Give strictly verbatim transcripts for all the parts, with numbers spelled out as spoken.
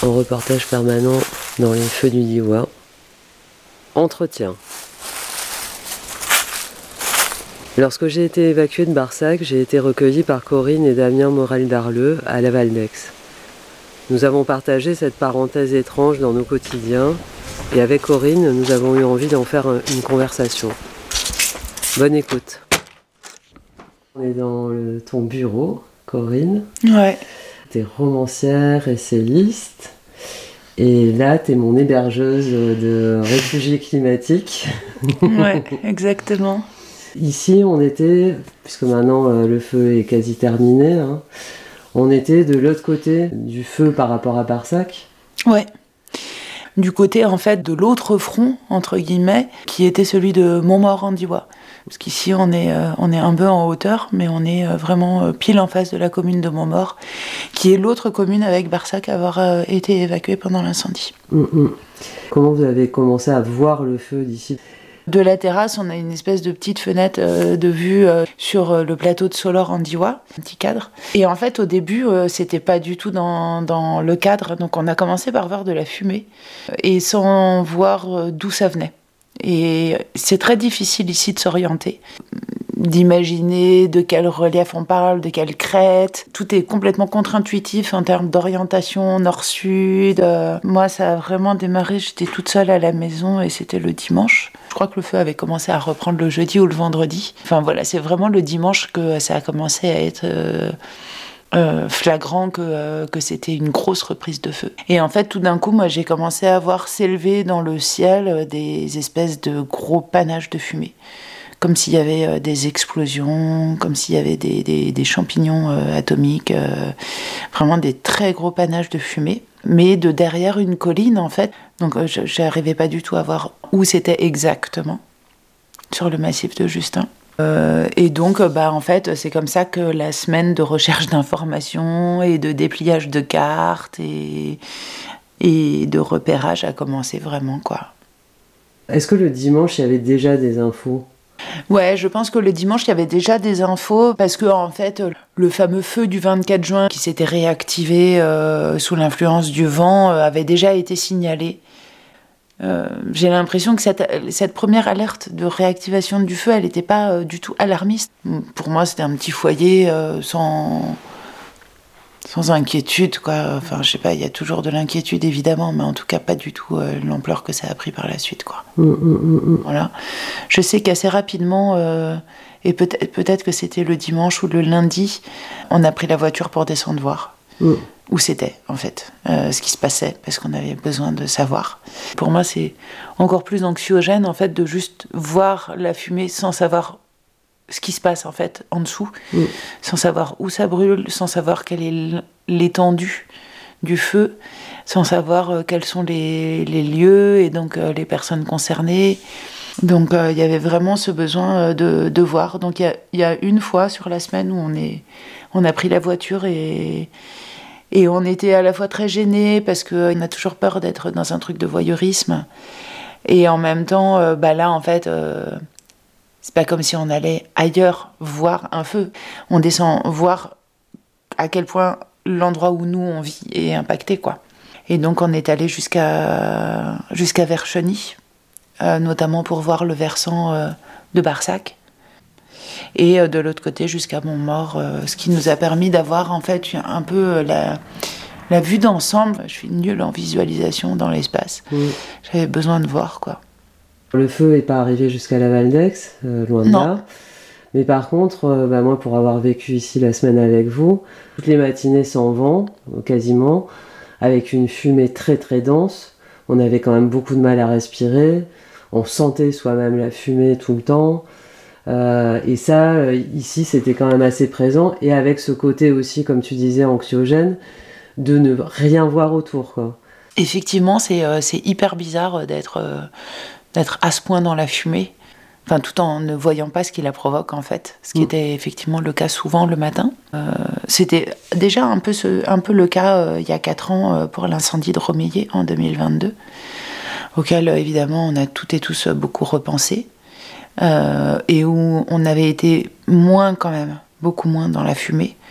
en reportage permanent dans les feux du Diois. Entretien. Lorsque j'ai été évacuée de Barsac, j'ai été recueillie par Corinne et Damien Morel-Darleux à la Valdex. Nous avons partagé cette parenthèse étrange dans nos quotidiens et avec Corinne, nous avons eu envie d'en faire une conversation. Bonne écoute. On est dans le, ton bureau, Corinne. Ouais. T'es romancière, essayiste. Et là, t'es mon hébergeuse de réfugiés climatiques. Ouais, exactement. Ici, on était, puisque maintenant euh, le feu est quasi terminé, hein, on était de l'autre côté du feu par rapport à Barsac. Ouais. Du côté, en fait, de l'autre front, entre guillemets, qui était celui de Montmort-en-Diois. Parce qu'ici, on est, euh, on est un peu en hauteur, mais on est euh, vraiment euh, pile en face de la commune de Montmort, qui est l'autre commune avec Barsac à avoir euh, été évacuée pendant l'incendie. Mmh. Comment vous avez commencé à voir le feu d'ici ? De la terrasse, on a une espèce de petite fenêtre euh, de vue euh, sur euh, le plateau de Soleure-en-Diois, un petit cadre. Et en fait, au début, euh, c'était pas du tout dans, dans le cadre, donc on a commencé par voir de la fumée, et sans voir euh, d'où ça venait. Et c'est très difficile ici de s'orienter, d'imaginer de quel relief on parle, de quelle crête. Tout est complètement contre-intuitif en termes d'orientation nord-sud. Euh, moi, ça a vraiment démarré, j'étais toute seule à la maison et c'était le dimanche. Je crois que le feu avait commencé à reprendre le jeudi ou le vendredi. Enfin voilà, c'est vraiment le dimanche que ça a commencé à être... Euh, Euh, flagrant que, euh, que c'était une grosse reprise de feu. Et en fait, tout d'un coup, moi, j'ai commencé à voir s'élever dans le ciel euh, des espèces de gros panaches de fumée. Comme s'il y avait euh, des explosions, comme s'il y avait des, des, des champignons euh, atomiques, euh, vraiment des très gros panaches de fumée. Mais de derrière une colline, en fait. Donc, euh, je n'arrivais pas du tout à voir où c'était exactement, sur le massif de Justin. Euh, et donc, bah, en fait, c'est comme ça que la semaine de recherche d'informations et de dépliage de cartes et, et de repérage a commencé vraiment, quoi. Est-ce que le dimanche, il y avait déjà des infos ? Ouais, je pense que le dimanche, il y avait déjà des infos parce que, en fait, le fameux feu du vingt-quatre juin qui s'était réactivé euh, sous l'influence du vent euh, avait déjà été signalé. Euh, j'ai l'impression que cette, cette première alerte de réactivation du feu, elle n'était pas euh, du tout alarmiste. Pour moi, c'était un petit foyer euh, sans, sans inquiétude, quoi. Enfin, je sais pas, il y a toujours de l'inquiétude, évidemment, mais en tout cas, pas du tout euh, l'ampleur que ça a pris par la suite, quoi. Mmh, mmh, mmh. Voilà. Je sais qu'assez rapidement, euh, et peut-être, peut-être que c'était le dimanche ou le lundi, on a pris la voiture pour descendre voir. Mmh. Où c'était, en fait, euh, ce qui se passait, parce qu'on avait besoin de savoir. Pour moi, c'est encore plus anxiogène, en fait, de juste voir la fumée sans savoir ce qui se passe, en fait, en dessous, mmh. sans savoir où ça brûle, sans savoir quelle est l'étendue du feu, sans savoir euh, quels sont les, les lieux et donc euh, les personnes concernées. Donc, il euh, y avait vraiment ce besoin de, de voir. Donc, il y, y a une fois sur la semaine où on, est, on a pris la voiture et... Et on était à la fois très gênés parce qu'on a toujours peur d'être dans un truc de voyeurisme. Et en même temps, euh, bah là, en fait, euh, c'est pas comme si on allait ailleurs voir un feu. On descend voir à quel point l'endroit où nous, on vit est impacté, quoi. Et donc, on est allé jusqu'à, jusqu'à Vercheny, euh, notamment pour voir le versant euh, de Barsac. Et euh, de l'autre côté jusqu'à Montmort, euh, ce qui nous a permis d'avoir en fait un peu la, la vue d'ensemble. Je suis nulle en visualisation dans l'espace. Mmh. J'avais besoin de voir, quoi. Le feu n'est pas arrivé jusqu'à la Valdex, euh, loin de non. là. Mais par contre, euh, bah, moi, pour avoir vécu ici la semaine avec vous, toutes les matinées sans vent, quasiment, avec une fumée très très dense, on avait quand même beaucoup de mal à respirer. On sentait soi-même la fumée tout le temps. Euh, et ça, euh, ici, c'était quand même assez présent. Et avec ce côté aussi, comme tu disais, anxiogène, de ne rien voir autour, quoi. Effectivement, c'est, euh, c'est hyper bizarre d'être, euh, d'être à ce point dans la fumée. Enfin, tout en ne voyant pas ce qui la provoque, en fait. Ce qui mmh. était effectivement le cas souvent le matin. Euh, c'était déjà un peu, ce, un peu le cas euh, il y a quatre ans euh, pour l'incendie de Romillet en deux mille vingt-deux, auquel, euh, évidemment, on a toutes et tous beaucoup repensé. Euh, et où on avait été moins quand même, beaucoup moins dans la fumée.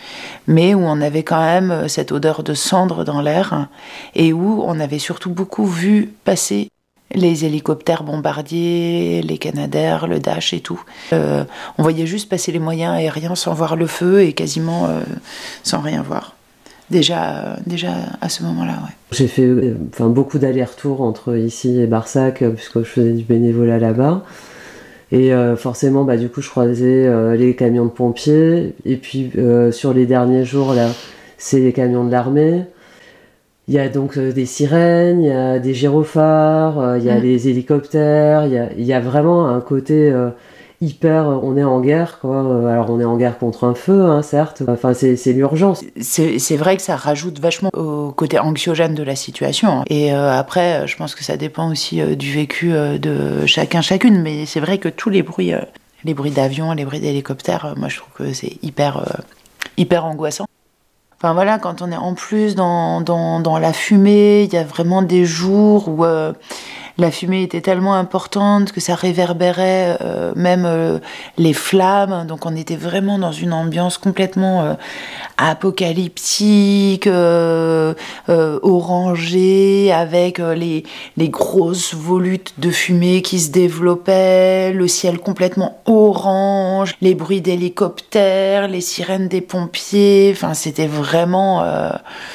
mais où on avait quand même cette odeur de cendre dans l'air, et où on avait surtout beaucoup vu passer les hélicoptères bombardiers, les Canadair, le Dash et tout. Euh, on voyait juste passer les moyens aériens sans voir le feu et quasiment euh, sans rien voir. Déjà, euh, déjà à ce moment-là, ouais. J'ai fait euh, enfin, beaucoup d'allers-retours entre ici et Barsac, euh, puisque je faisais du bénévolat là-bas. Et euh, forcément, bah, du coup, je croisais euh, les camions de pompiers. Et puis, euh, sur les derniers jours, là, c'est les camions de l'armée. Il y a donc euh, des sirènes, il y a des gyrophares, euh, il y a mmh. les hélicoptères. Il y a, il y a vraiment un côté euh, hyper... On est en guerre, quoi. Alors, on est en guerre contre un feu, hein, certes. Enfin, c'est, c'est l'urgence. C'est, c'est vrai que ça rajoute vachement au côté anxiogène de la situation. Et euh, après, je pense que ça dépend aussi euh, du vécu euh, de chacun, chacune. Mais c'est vrai que tous les bruits, euh, les bruits d'avion, les bruits d'hélicoptères, euh, moi, je trouve que c'est hyper, euh, hyper angoissant. Enfin voilà, quand on est en plus dans, dans, dans la fumée, il y a vraiment des jours où euh, la fumée était tellement importante que ça réverbérait euh, même euh, les flammes. Donc on était vraiment dans une ambiance complètement euh, apocalyptique, euh, euh, orangée, avec euh, les, les grosses volutes de fumée qui se développaient, le ciel complètement orange, les bruits d'hélicoptères, les sirènes des pompiers. Enfin, c'était vraiment... Euh...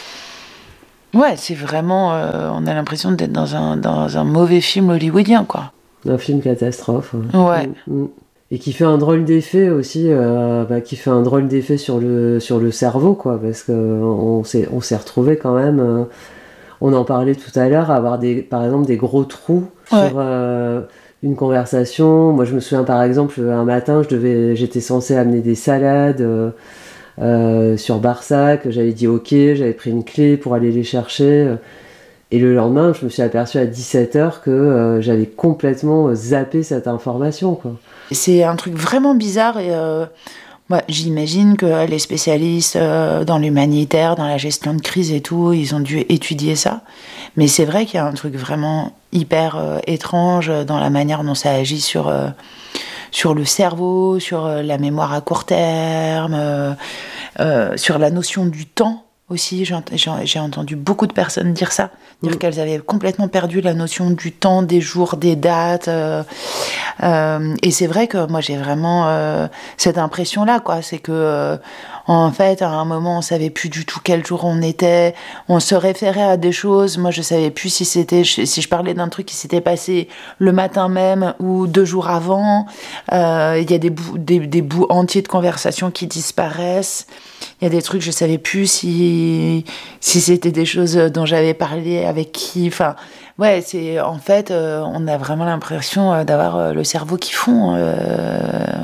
Ouais, c'est vraiment... Euh, on a l'impression d'être dans un, dans un mauvais film hollywoodien, quoi. Un film catastrophe. Ouais. ouais. Mmh, mmh. Et qui fait un drôle d'effet aussi, euh, bah, qui fait un drôle d'effet sur le, sur le cerveau, quoi, parce qu'on s'est, on s'est retrouvé quand même, euh, on en parlait tout à l'heure, à avoir des, par exemple des gros trous ouais. sur euh, une conversation. Moi je me souviens par exemple, un matin, je devais, j'étais censée amener des salades euh, euh, sur Barsac, j'avais dit ok, j'avais pris une clé pour aller les chercher. Et le lendemain, je me suis aperçue à dix-sept heures que euh, j'avais complètement zappé cette information, quoi. C'est un truc vraiment bizarre et euh, bah, j'imagine que les spécialistes euh, dans l'humanitaire, dans la gestion de crise et tout, ils ont dû étudier ça. Mais c'est vrai qu'il y a un truc vraiment hyper euh, étrange dans la manière dont ça agit sur, euh, sur le cerveau, sur euh, la mémoire à court terme, euh, euh, sur la notion du temps. Aussi, j'ai, j'ai, j'ai entendu beaucoup de personnes dire ça, dire mmh. qu'elles avaient complètement perdu la notion du temps, des jours, des dates. Euh, euh, et c'est vrai que moi, j'ai vraiment euh, cette impression-là, quoi. C'est que, euh, en fait, à un moment, on savait plus du tout quel jour on était. On se référait à des choses. Moi, je savais plus si c'était, si je parlais d'un truc qui s'était passé le matin même ou deux jours avant. Euh, il y a des bouts, des, des bouts entiers de conversations qui disparaissent. Il y a des trucs, je savais plus si, si c'était des choses dont j'avais parlé avec qui. Enfin, ouais, c'est, en fait, euh, on a vraiment l'impression euh, d'avoir euh, le cerveau qui fond. Euh,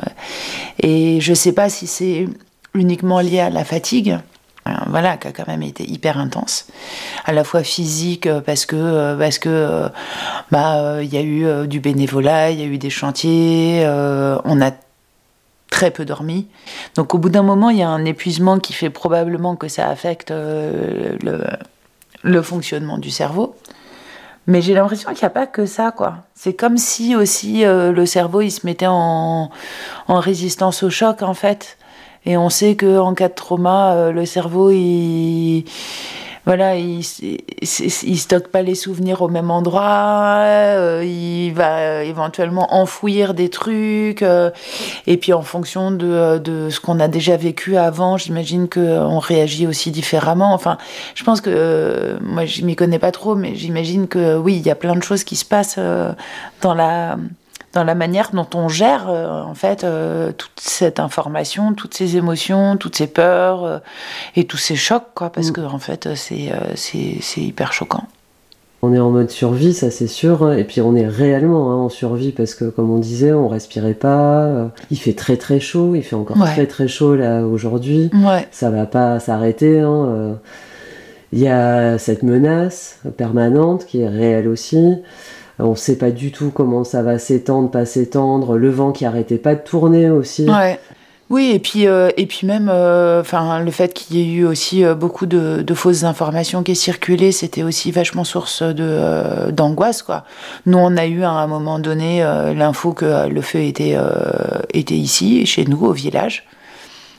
et je sais pas si c'est uniquement lié à la fatigue, euh, voilà, qui a quand même été hyper intense. À la fois physique, parce que, euh, parce que, euh, bah, il y a eu euh, du bénévolat, il y a eu des chantiers, euh, on a très peu dormi. Donc au bout d'un moment, il y a un épuisement qui fait probablement que ça affecte euh, le, le fonctionnement du cerveau. Mais j'ai l'impression qu'il n'y a pas que ça, quoi. C'est comme si aussi euh, le cerveau, il se mettait en, en résistance au choc, en fait. Et on sait qu'en cas de trauma, euh, le cerveau, il... Voilà, il, il, il stocke pas les souvenirs au même endroit, euh, il va éventuellement enfouir des trucs, euh, et puis en fonction de, de ce qu'on a déjà vécu avant, j'imagine qu'on réagit aussi différemment. Enfin, je pense que, euh, moi je m'y connais pas trop, mais j'imagine que oui, il y a plein de choses qui se passent euh, dans la... dans la manière dont on gère euh, en fait euh, toute cette information, toutes ces émotions, toutes ces peurs euh, et tous ces chocs, quoi, parce mmh. que en fait c'est, euh, c'est c'est hyper choquant. On est en mode survie, ça c'est sûr, hein, et puis on est réellement hein, en survie parce que comme on disait, on respirait pas, euh, il fait très très chaud, il fait encore ouais. très très chaud là aujourd'hui, ouais. ça va pas s'arrêter. Hein, euh. Il y a cette menace permanente qui est réelle aussi. On ne sait pas du tout comment ça va s'étendre, pas s'étendre. Le vent qui arrêtait pas de tourner aussi. Ouais. Oui, et puis, euh, et puis même euh, le fait qu'il y ait eu aussi euh, beaucoup de, de fausses informations qui aient circulé, c'était aussi vachement source de, euh, d'angoisse, quoi. Nous, on a eu à un moment donné euh, l'info que le feu était, euh, était ici, chez nous, au village.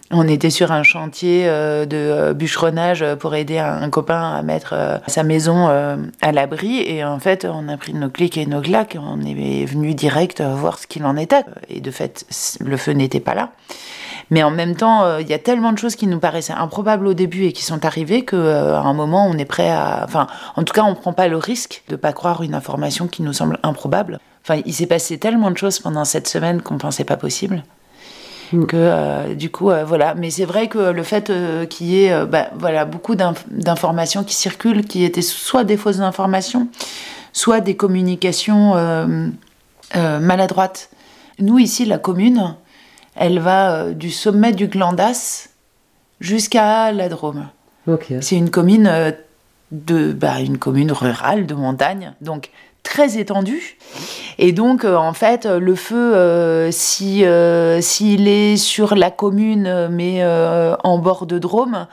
On était sur un chantier euh, de euh, bûcheronnage pour aider un, un copain à mettre euh, sa maison euh, à l'abri. Et en fait, on a pris nos clics et nos claques. On est venu direct voir ce qu'il en était. Et de fait, le feu n'était pas là. Mais en même temps, il euh, y a tellement de choses qui nous paraissaient improbables au début et qui sont arrivées qu'à euh, un moment, on est prêt à... Enfin, en tout cas, on ne prend pas le risque de ne pas croire une information qui nous semble improbable. Enfin, il s'est passé tellement de choses pendant cette semaine qu'on ne pensait pas possible. Que euh, du coup euh, voilà, mais c'est vrai que le fait euh, qu'il y ait euh, bah, voilà, beaucoup d'inf- d'informations qui circulent, qui étaient soit des fausses informations, soit des communications euh, euh, maladroites. Nous ici, la commune, elle va euh, du sommet du Glandas jusqu'à la Drôme. Okay. C'est une commune euh, de bah, une commune rurale de montagne, donc très étendue. Et donc, euh, en fait, le feu, euh, si, euh, s'il est sur la commune, mais euh, en bord de Drôme,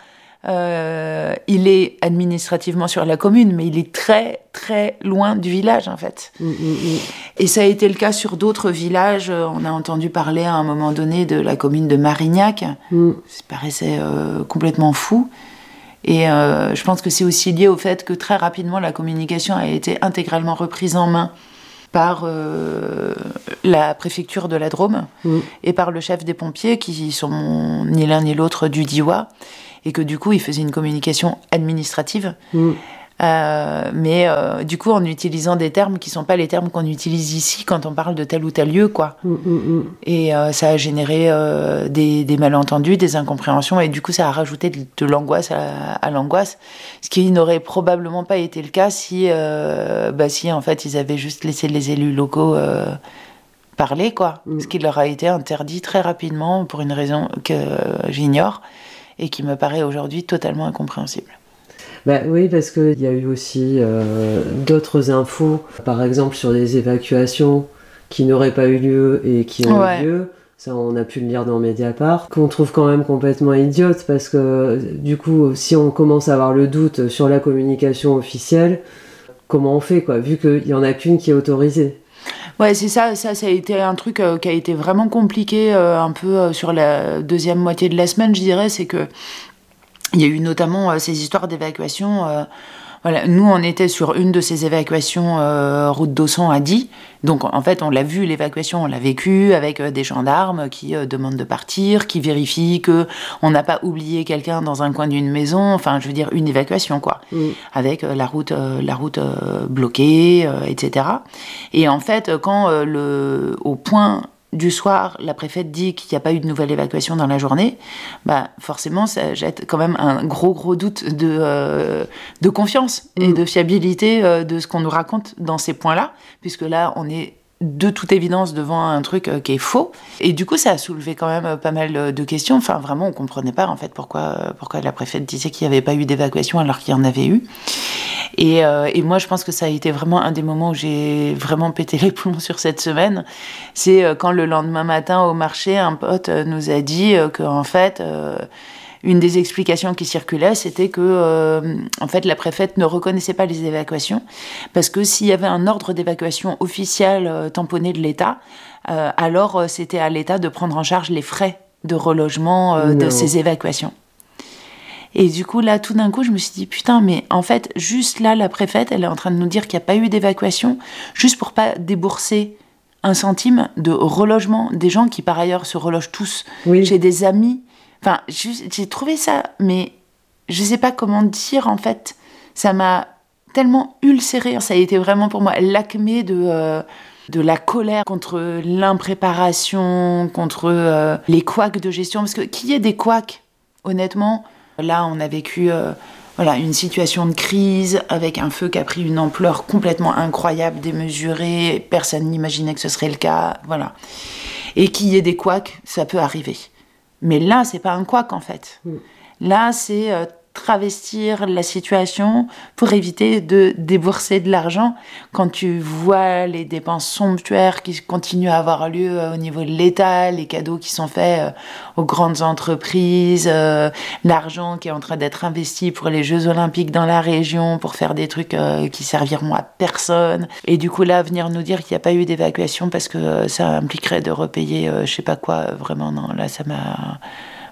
euh, il est administrativement sur la commune, mais il est très, très loin du village, en fait. Mmh, mmh. Et ça a été le cas sur d'autres villages. On a entendu parler à un moment donné de la commune de Marignac. Mmh. Ça paraissait euh, complètement fou. Et euh, je pense que c'est aussi lié au fait que très rapidement, la communication a été intégralement reprise en main par euh, la préfecture de la Drôme mmh. et par le chef des pompiers, qui sont ni l'un ni l'autre du D I W A, et que du coup, ils faisaient une communication administrative. Mmh. Euh, mais euh, du coup, en utilisant des termes qui ne sont pas les termes qu'on utilise ici quand on parle de tel ou tel lieu, quoi. Mmh, mmh. Et euh, ça a généré euh, des, des malentendus, des incompréhensions, et du coup, ça a rajouté de, de l'angoisse à, à l'angoisse, ce qui n'aurait probablement pas été le cas si, euh, bah, si en fait, ils avaient juste laissé les élus locaux euh, parler, quoi. Mmh. Ce qui leur a été interdit très rapidement pour une raison que j'ignore et qui me paraît aujourd'hui totalement incompréhensible. Bah oui, parce qu'il y a eu aussi euh, d'autres infos, par exemple sur des évacuations qui n'auraient pas eu lieu et qui ont ouais. eu lieu. Ça, on a pu le lire dans Mediapart, qu'on trouve quand même complètement idiote, parce que du coup, si on commence à avoir le doute sur la communication officielle, comment on fait, quoi, vu qu'il n'y en a qu'une qui est autorisée. Ouais, c'est ça, ça, ça a été un truc euh, qui a été vraiment compliqué euh, un peu euh, sur la deuxième moitié de la semaine, je dirais, c'est que il y a eu notamment euh, ces histoires d'évacuation. Euh, voilà, nous, on était sur une de ces évacuations euh, route d'Ausson à Die. Donc, en fait, on l'a vu, l'évacuation, on l'a vécu avec euh, des gendarmes qui euh, demandent de partir, qui vérifient qu'on n'a pas oublié quelqu'un dans un coin d'une maison. Enfin, je veux dire, une évacuation, quoi. Mmh. Avec euh, la route, euh, la route euh, bloquée, euh, et cetera. Et en fait, quand euh, le, au point du soir, la préfète dit qu'il n'y a pas eu de nouvelle évacuation dans la journée, bah forcément, ça jette quand même un gros, gros doute de, euh, de confiance mmh. et de fiabilité euh, de ce qu'on nous raconte dans ces points-là, puisque là, on est de toute évidence devant un truc euh, qui est faux. Et du coup, ça a soulevé quand même pas mal de questions. Enfin, vraiment, on ne comprenait pas, en fait, pourquoi, pourquoi la préfète disait qu'il n'y avait pas eu d'évacuation alors qu'il y en avait eu. Et, euh, et moi, je pense que ça a été vraiment un des moments où j'ai vraiment pété les plombs sur cette semaine. C'est euh, quand le lendemain matin, au marché, un pote euh, nous a dit euh, qu'en fait, euh, une des explications qui circulait, c'était que euh, en fait, la préfète ne reconnaissait pas les évacuations, parce que s'il y avait un ordre d'évacuation officiel euh, tamponné de l'État, euh, alors euh, c'était à l'État de prendre en charge les frais de relogement euh, de ces évacuations. Et du coup, là, tout d'un coup, je me suis dit, putain, mais en fait, juste là, la préfète, elle est en train de nous dire qu'il n'y a pas eu d'évacuation, juste pour pas débourser un centime de relogement des gens qui, par ailleurs, se relogent tous oui. chez des amis. Enfin, j'ai trouvé ça, mais je sais pas comment dire, en fait. Ça m'a tellement ulcérée. Ça a été vraiment, pour moi, l'acmé de... Euh, de la colère contre l'impréparation, contre euh, les couacs de gestion. Parce que qu'il y ait des couacs, honnêtement... Là, on a vécu euh, voilà, une situation de crise avec un feu qui a pris une ampleur complètement incroyable, démesurée. Personne n'imaginait que ce serait le cas. Voilà. Et qu'il y ait des couacs, ça peut arriver. Mais là, c'est pas un couac, en fait. Mm. Là, c'est euh, travestir la situation pour éviter de débourser de l'argent. Quand tu vois les dépenses somptuaires qui continuent à avoir lieu euh, au niveau de l'État, les cadeaux qui sont faits euh, aux grandes entreprises, euh, l'argent qui est en train d'être investi pour les Jeux Olympiques dans la région, pour faire des trucs euh, qui serviront à personne. Et du coup, là, venir nous dire qu'il n'y a pas eu d'évacuation parce que euh, ça impliquerait de repayer euh, je sais pas quoi, euh, vraiment, non, là, ça m'a...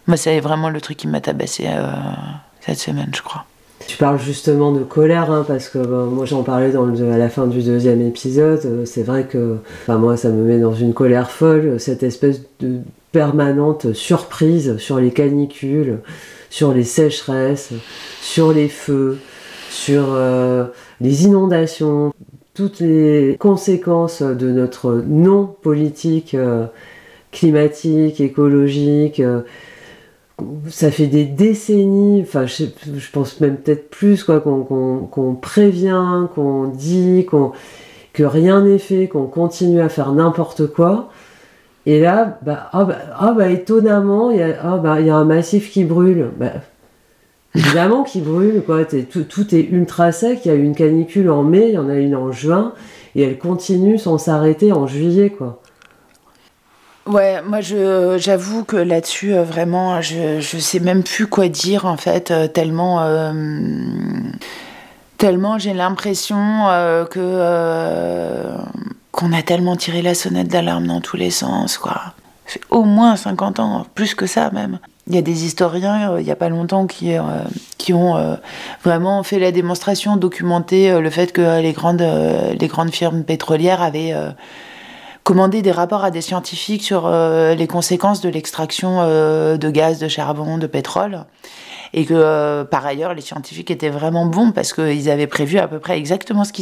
Moi, c'est vraiment le truc qui m'a tabassé euh, cette semaine, je crois. Tu parles justement de colère, hein, parce que ben, moi j'en parlais dans le, à la fin du deuxième épisode. Euh, c'est vrai que enfin, moi ça me met dans une colère folle, cette espèce de permanente surprise sur les canicules, sur les sécheresses, sur les feux, sur euh, les inondations, toutes les conséquences de notre non-politique euh, climatique, écologique. Euh, ça fait des décennies, enfin je, je pense même peut-être plus, quoi, qu'on, qu'on, qu'on prévient, qu'on dit, qu'on, que rien n'est fait, qu'on continue à faire n'importe quoi. Et là, bah, ah bah, ah bah étonnamment, il y a, ah bah, y a un massif qui brûle. Bah, évidemment qu'il brûle, quoi. T'es, tout, tout est ultra sec. Il y a eu une canicule en mai, il y en a une en juin, et elle continue sans s'arrêter en juillet, quoi. Ouais, moi je, j'avoue que là-dessus, euh, vraiment, je, je sais même plus quoi dire, en fait, euh, tellement, euh, tellement j'ai l'impression euh, que, euh, qu'on a tellement tiré la sonnette d'alarme dans tous les sens, quoi. Ça fait au moins cinquante ans, plus que ça même. Il y a des historiens, euh, il n'y a pas longtemps, qui, euh, qui ont euh, vraiment fait la démonstration, documenté euh, le fait que euh, les, grandes, euh, les grandes firmes pétrolières avaient... Euh, commander des rapports à des scientifiques sur euh, les conséquences de l'extraction euh, de gaz, de charbon, de pétrole. Et que, euh, par ailleurs, les scientifiques étaient vraiment bons parce qu'ils avaient prévu à peu près exactement ce qui